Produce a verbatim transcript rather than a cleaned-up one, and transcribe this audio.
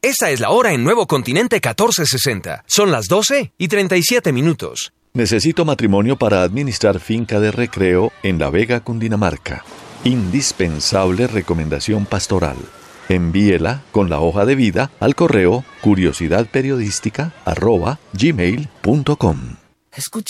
Esa es la hora en Nuevo Continente catorce sesenta. Son las doce y treinta y siete minutos. Necesito matrimonio para administrar finca de recreo en La Vega, Cundinamarca. Indispensable recomendación pastoral. Envíela con la hoja de vida al correo curiosidadperiodística arroba gmail punto com. Escucha.